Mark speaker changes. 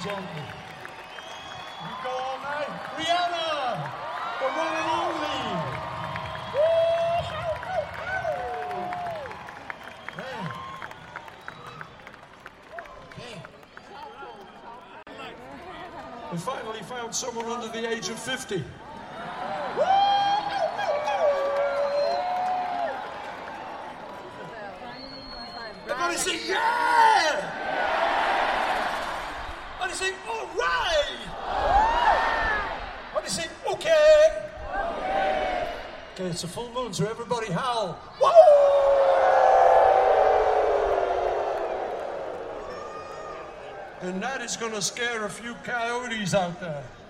Speaker 1: gentlemen. We go all night. Rihanna, the one and only. Man. Okay. We finally found someone under the age of 50. Everybody say, yeah! Everybody say, all right! Everybody say, okay! Okay, it's a full moon, so everybody howl. Woo! And that is going to scare a few coyotes out there.